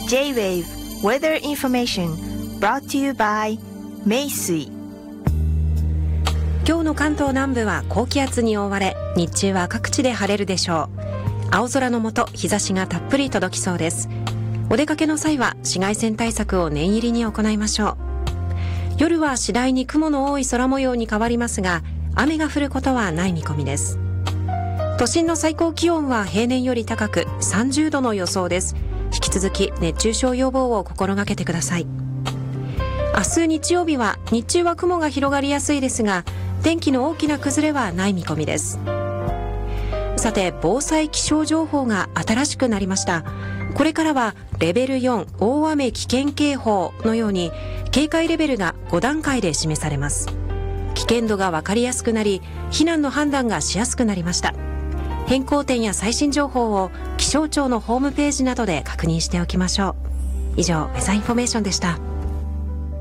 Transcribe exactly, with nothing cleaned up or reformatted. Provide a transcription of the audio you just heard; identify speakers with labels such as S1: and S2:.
S1: J-Wave Weather Information brought to you by 名水。
S2: 今日の関東南部は高気圧に覆われ、日中は各地で晴れるでしょう。青空の下、日差しがたっぷり届きそうです。お出かけの際は紫外線対策を念入りに行いましょう。夜は次第に雲の多い空模様に変わりますが、雨が降ることはない見込みです。都心の最高気温は平年より高くさんじゅうどの予想です。引き続き熱中症予防を心がけてください。明日日曜日は日中は雲が広がりやすいですが、天気の大きな崩れはない見込みです。さて、防災気象情報が新しくなりました。これからはレベルよん大雨危険警報のように警戒レベルがご段階で示されます。危険度が分かりやすくなり、避難の判断がしやすくなりました。変更点や最新情報を気象庁のホームページなどで確認しておきましょう。以上、ウェザーインフォメーションでした。